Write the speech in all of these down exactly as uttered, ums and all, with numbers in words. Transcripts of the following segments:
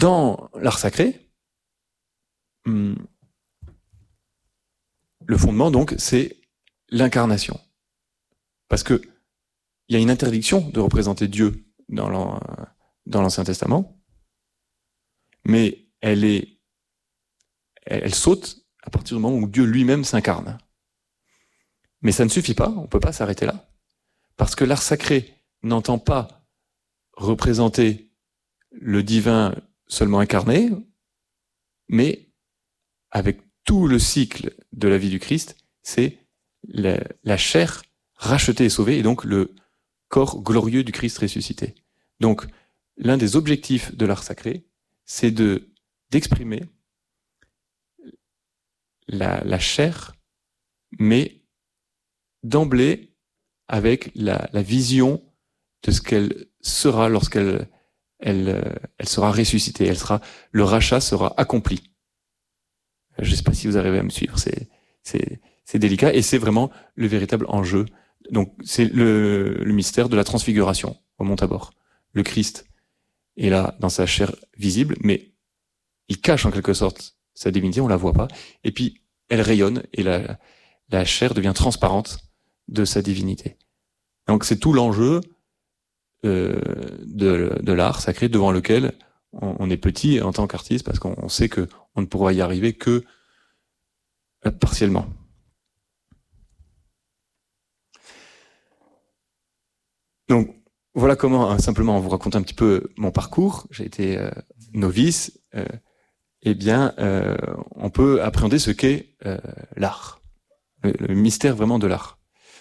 Dans l'art sacré, hum, le fondement, donc, c'est l'incarnation. Parce que il y a une interdiction de représenter Dieu dans l'an, dans l'Ancien Testament, mais elle est, elle, elle saute à partir du moment où Dieu lui-même s'incarne. Mais ça ne suffit pas, on ne peut pas s'arrêter là, parce que l'art sacré n'entend pas représenter le divin seulement incarné, mais avec tout le cycle de la vie du Christ, c'est la, la chair rachetée et sauvée, et donc le corps glorieux du Christ ressuscité. Donc, l'un des objectifs de l'art sacré, c'est de, d'exprimer la, la chair, mais d'emblée avec la, la vision de ce qu'elle sera lorsqu'elle elle, elle sera ressuscitée. Elle sera, le rachat sera accompli. Je ne sais pas si vous arrivez à me suivre, c'est, c'est, c'est délicat et c'est vraiment le véritable enjeu. Donc, c'est le, le mystère de la transfiguration au Mont Tabor. Le Christ est là dans sa chair visible, mais il cache en quelque sorte sa divinité, on la voit pas. Et puis, elle rayonne et la, la chair devient transparente de sa divinité. Donc, c'est tout l'enjeu euh, de, de l'art sacré devant lequel on, on est petit en tant qu'artiste parce qu'on sait que on ne pourra y arriver que euh, partiellement. Donc, voilà comment, hein, simplement, vous raconter un petit peu mon parcours. J'ai été euh, novice. Euh, eh bien, euh, on peut appréhender ce qu'est euh, l'art, le, le mystère vraiment de l'art.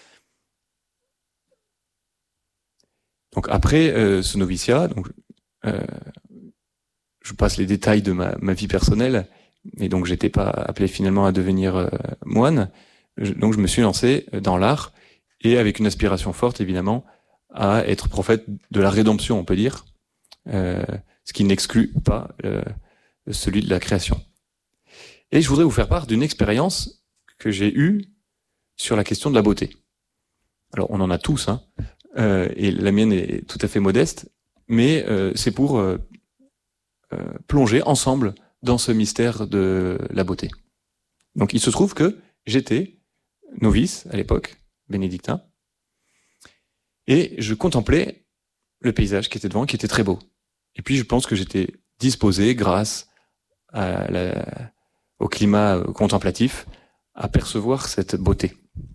Donc après euh, ce noviciat, donc euh, je passe les détails de ma, ma vie personnelle, mais donc j'étais pas appelé finalement à devenir euh, moine. Je, donc je me suis lancé dans l'art et avec une aspiration forte évidemment à être prophète de la rédemption, on peut dire, euh, ce qui n'exclut pas euh, celui de la création. Et je voudrais vous faire part d'une expérience que j'ai eue sur la question de la beauté. Alors on en a tous, hein. Euh, et la mienne est tout à fait modeste, mais euh, c'est pour euh, euh, plonger ensemble dans ce mystère de la beauté. Donc il se trouve que j'étais novice à l'époque, bénédictin, et je contemplais le paysage qui était devant, qui était très beau. Et puis je pense que j'étais disposé, grâce à la, au climat contemplatif, à percevoir cette beauté.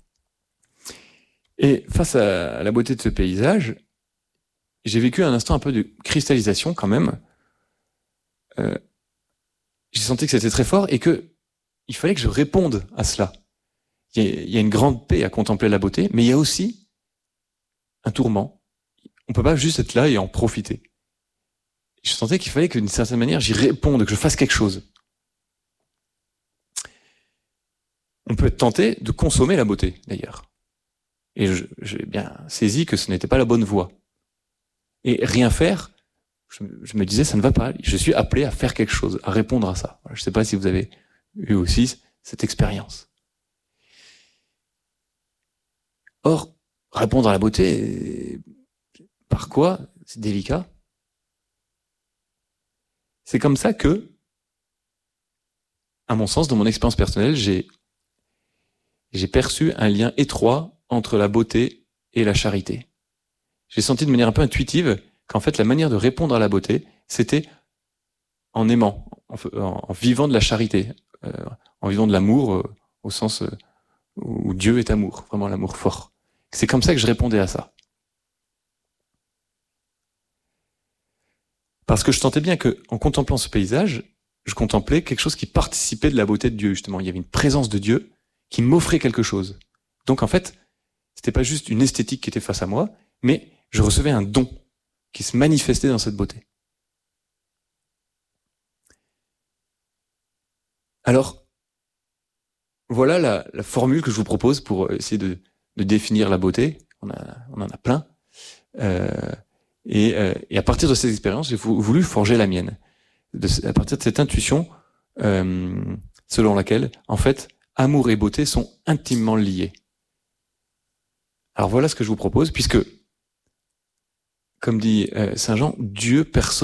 Et face à la beauté de ce paysage, j'ai vécu un instant un peu de cristallisation quand même. Euh, j'ai senti que c'était très fort et que il fallait que je réponde à cela. Il y a, il y a une grande paix à contempler la beauté, mais il y a aussi un tourment. On peut pas juste être là et en profiter. Je sentais qu'il fallait que d'une certaine manière j'y réponde, que je fasse quelque chose. On peut être tenté de consommer la beauté, d'ailleurs. Et je, j'ai bien saisi que ce n'était pas la bonne voie. Et rien faire, je, je me disais, ça ne va pas. Je suis appelé à faire quelque chose, à répondre à ça. Je ne sais pas si vous avez eu aussi cette expérience. Or, répondre à la beauté, par quoi? C'est délicat. C'est comme ça que, à mon sens, dans mon expérience personnelle, j'ai, j'ai perçu un lien étroit entre la beauté et la charité. J'ai senti de manière un peu intuitive qu'en fait la manière de répondre à la beauté, c'était en aimant, en, en, en vivant de la charité, euh, en vivant de l'amour euh, au sens euh, où Dieu est amour, vraiment l'amour fort. C'est comme ça que je répondais à ça. Parce que je sentais bien que, en contemplant ce paysage, je contemplais quelque chose qui participait de la beauté de Dieu, justement. Il y avait une présence de Dieu qui m'offrait quelque chose. Donc en fait, c'était pas juste une esthétique qui était face à moi, mais je recevais un don qui se manifestait dans cette beauté. Alors, voilà la, la formule que je vous propose pour essayer de, de définir la beauté. On, a, on en a plein. Euh, et, euh, et à partir de ces expériences, j'ai voulu forger la mienne. De, à partir de cette intuition euh, selon laquelle, en fait, amour et beauté sont intimement liés. Alors voilà ce que je vous propose, puisque, comme dit euh, Saint Jean, Dieu personne